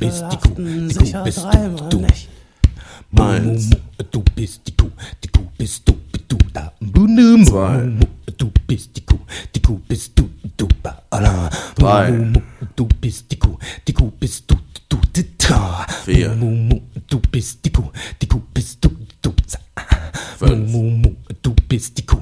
bist die Kuh, sicher dreimal nicht. Eins. Du bist die Kuh bist du da. Zwei. Du bist die Kuh bist du da. Drei. Du bist die Kuh bist du da. Vier. Du bist die Kuh bist du da. Fünf. Du bist die Kuh